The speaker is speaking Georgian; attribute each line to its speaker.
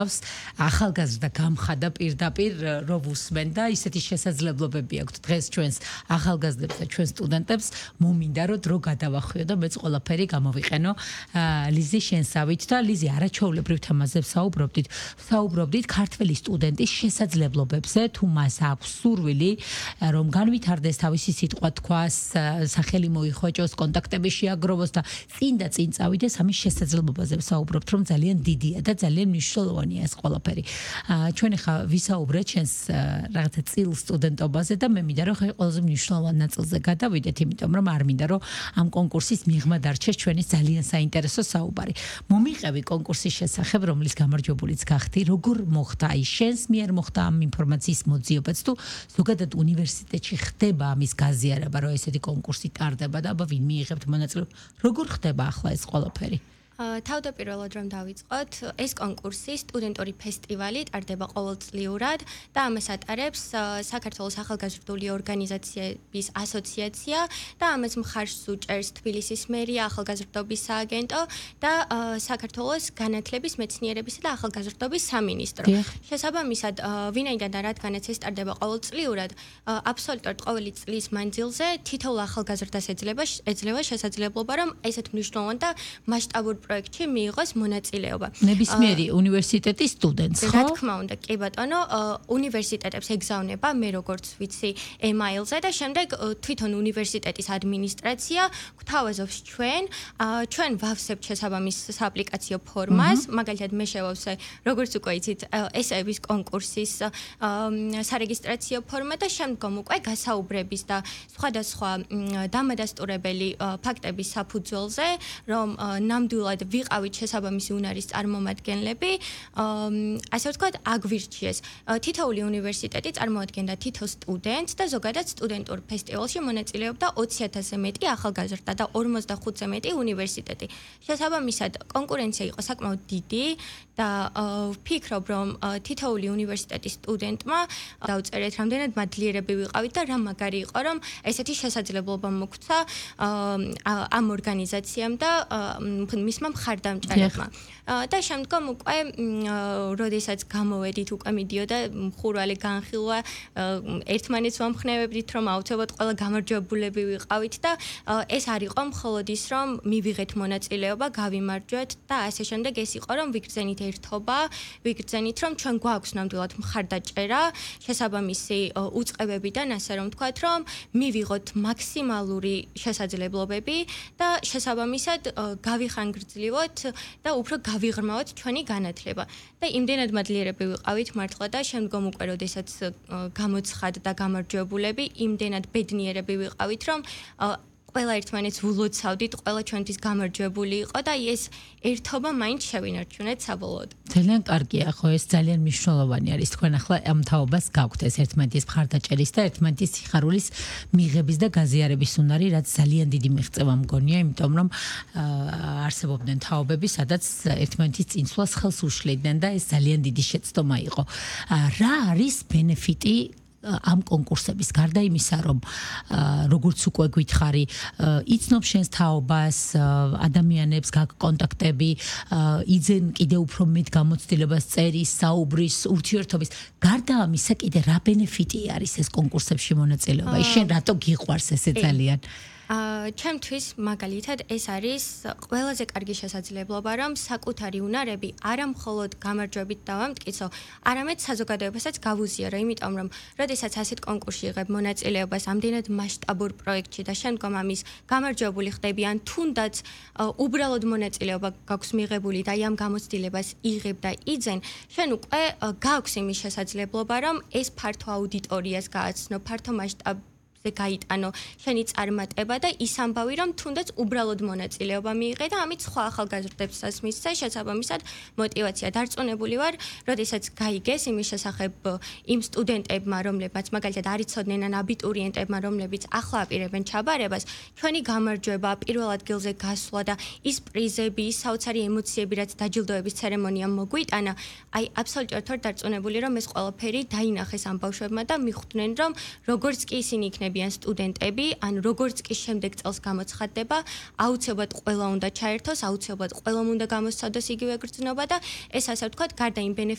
Speaker 1: ახალგაზრდა გამხადა პირდაპირ რო ვუსმენ და ისეთი შესაძლებლობები აქვთ დღეს ჩვენს ახალგაზრდებს და ჩვენ სტუდენტებს მომინდა რომ დრო გადავახვიო და მეც ყველაფერი გამოვიყენო ლიზი შენსავით და ლიზი არაჩვეულებრივ თემაზე საუბრობდით ქართველი სტუდენტის შესაძლებლობებზე თუ მას აქვს სურვილი რომ განვითარდეს თავისი სიტყვა თქვას სახელი მოიხვეჭოს კონტაქტები შეაგროვოს და წინ წავიდეს ამის შესაძლებლობაზე ვსაუბრობთ რომ ძალიან დიდია და ძალიან მნიშვნელოვანია ეს ყველაფერი. ჩვენ ახლა ვისაუბრეთ ჩვენს რაღაცა წილ სტუდენტობაზე და მე მინდა რომ ხე ყველაზე მნიშვნელოვან ნაწილზე გადავიდეთ, იმიტომ რომ არ მინდა რომ ამ კონკურსის მიღმა დარჩეს ჩვენი ძალიან საინტერესო საუბარი. მომიყევი კონკურსის შესახებ, რომლის გამარჯვებულიც გახდი, როგორ მოხდა აი შენს მიერ მოხდა ამ ინფორმაციის მოძიებაც თუ ზოგადად უნივერსიტეტში ხდება ამის გაზიარება, რომ ესეთი კონკურსი ტარდება და აბა ვინ მიიღებთ მონაწილეობას, როგორ ხდება ახლა ეს ყველაფერი?
Speaker 2: თავდაპირველად რომ დავიწყოთ, ეს კონკურსი სტუდენტური ფესტივალი ტარდება ყოველწლიურად და ამას ატარებს საქართველოს ახალგაზრდული ორგანიზაციების ასოციაცია და ამას მხარს უჭერს თბილისის მერია, ახალგაზრდობის სააგენტო და საქართველოს განათლების, მეცნიერებისა და ახალგაზრდობის სამინისტრო. შესაბამისად, ვინაიდან და რადგანაც ეს ტარდება ყოველწლიურად, აბსოლუტურად ყოველი წლის მანძილზე თითოეულ ახალგაზრდას ეძლევა შესაძლებლობა, რომ ესეთ მნიშვნელოვან და მასშტაბურ პროექტში მიიღოს მონაწილეობა.
Speaker 1: ნებისმიერი უნივერსიტეტის სტუდენტს, ხო?
Speaker 2: რა თქმა უნდა, კი ბატონო, უნივერსიტეტებს ეგზავნება, მე როგორც ვიცი, ემაილზე და შემდეგ თვითონ უნივერსიტეტის ადმინისტრაცია გვთავაზობს ჩვენ ვავსებთ შესაბამის სააპლიკაციო ფორმას, მაგალითად მე შევავსე, როგორც უკვე იცით, ესეების კონკურსის სარეგისტრაციო ფორმა და შემდგომ უკვე გასაუბრების და სხვადასხვა დამადასტურებელი ფაქტების საფუძველზე, რომ ნამდვილად ვიყავით შესაბამისი უნარის წარმომადგენლები, ასე ვთქვათ, აგვირჩიეს. თითოეული უნივერსიტეტი წარმოადგენდა თითო სტუდენტს და ზოგადად სტუდენტურ ფესტივალში მონაწილეობდა 20,000-ზე მეტი ახალგაზრდა და 45-ზე მეტი უნივერსიტეტი. შესაბამისად, კონკურენცია იყო საკმაოდ დიდი და ვფიქრობ, რომ თითოეული უნივერსიტეტის სტუდენტმა დავწერეთ, რამდენად მადლიერები ვიყავით და რა მაგარი იყო, რომ ესეთი შესაძლებლობა მოგვცა ამ ორგანიზაციამ და მისმა მხარდამჭერებმა. და შემდგომ უკვე როდესაც გამოვედით, უკვე მიდიოდა ხურვალი განხილვა, ერთმანეთს ვამხნევებდით, რომ აუცილებლად ყველა გამარჯვებულები ვიყავით და ეს არ იყო მხოლოდ ის, რომ მივიღეთ მონაწილეობა, გავიმარჯვეთ და ასე შემდეგ ეს იყო, რომ ვიგრძენით ერთობა, ვიგრძენით, რომ ჩვენ გვაქვს ნამდვილად მხარდაჭერა, შესაბამისი უწყებებიდან, ასე რომ ვთქვათ, რომ მივიღოთ მაქსიმალური შესაძლებლობები და შესაბამისად გავიხანგრძლივოთ და უფრო გავიღრმავოთ ჩვენი განათლება. და იმდენად მადლიერები ვიყავით მართლა და შემდგომ უკვე როდესაც გამოცხადდა და გამარჯვებულები, იმდენად ბედნიერები ვიყავით, რომ ყველა ერთმანეთს ვლოცავდით, ყველა ჩვენთვის გამარჯვებული იყო და ეს ერთობა მაინც შევინარჩუნეთ საბოლოოდ.
Speaker 1: ძალიან კარგია, ხო, ეს ძალიან მნიშვნელოვანი არის. თქვენ ახლა ამ თაობას გაქვთ ეს ერთმანეთის მხარდაჭერის და ერთმანეთის სიხარულის მიღების და გაზიარების უნარი, რაც ძალიან დიდი მიღწევა მგონია, იმიტომ რომ არსებობდნენ თაობები, სადაც ერთმანეთის წინსვლას ხელს უშლიდნენ და ეს ძალიან დიდი შეცდომა იყო. რა არის ბენეფიტი ამ კონკურსების გარდა იმისა, რომ როგორც უკვე გითხარი, იცნობ შენს თაობას, ადამიანებს გაქვს კონტაქტები, იძენ კიდე უფრო მეტ გამოცდილებას წერის, საუბრის, ურთიერთობის. გარდა ამისა, კიდე რა ბენეფიტი არის ეს კონკურსებში მონაწილეობა? შენ რატო გიყვარს ესე ძალიან?
Speaker 2: ჩემთვის მაგალითად ეს არის ყველაზე კარგი შესაძლებლობა, რომ საკუთარი უნარები არა მხოლოდ გამარჯვებით დავამტკიცო, არამედ საზოგადოებასაც გავუზიარო, იმიტომ რომ როდესაც ასეთ კონკურსში იღებ მონაწილეობას ამდენად მასშტაბურ პროექტში და შემდგომ ამის გამარჯვებული ხდები, ან თუნდაც უბრალოდ მონაწილეობა გაქვს მიღებული და ამ გამოცდილებას იღებ და იძენ, შენ უკვე გაქვს იმის შესაძლებლობა, რომ ეს ფართო აუდიტორიას გააცნო, ფართო მასშტაბ გაიტანო შენი წარმატება და ის ამბავი, რომ თუნდაც უბრალოდ მონაწილეობა მიიღე და ამით სხვა ახალგაზრდებსაც მისცე შესაბამისად мотиваცია დარწმუნებული ვარ, როდესაც გაიგეს იმის შესახებ იმ სტუდენტებმა, რომლებიც მაგალითად არ იცოდნენ ან აბიტურიენტებმა, რომლებიც ახლა აპირებენ ჩაბარებას, ჩვენი გამარჯვება, პირველ ადგილზე გასვლა და ის პრიზები, ის საოცარი ემოციები, რაც დაჯილდოების ცერემონიამ მოგვიტანა, აი აბსოლუტურად ვარ დარწმუნებული, რომ ეს ყველაფერი დაინახეს ამ ბავშვებმა და მიხვდნენ, რომ როგორც კი ისინი იქნებიან სტუდენტები, ან როგორც კი შემდეგ წელს გამოცხადდება, აუცილებლად ყველა უნდა ჩაერთოს, აუცილებლად ყველამ უნდა გამოსცადოს იგივე გრძნობა და ეს ასე ვთქვათ, გარდა იმ